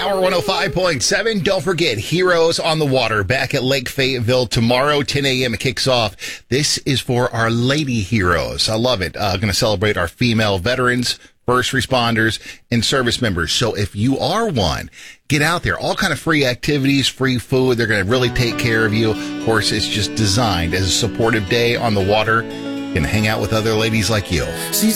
Power 105.7. Don't forget, Heroes on the Water back at Lake Fayetteville tomorrow, 10 a.m. It kicks off. This is for our lady heroes. I love it. Going to celebrate our female veterans, first responders, and service members. So if you are one, get out there. All kind of free activities, free food. They're going to really take care of you. Of course, it's just designed as a supportive day on the water. You can hang out with other ladies like you.